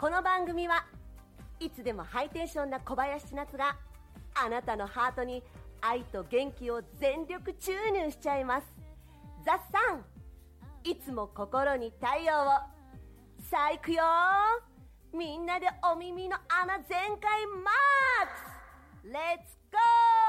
この番組はいつでもハイテンションな小林千夏があなたのハートに愛と元気を全力注入しちゃいます。ザ・サン、いつも心に太陽を。さあ行くよ、みんなでお耳の穴全開マックス。レッツ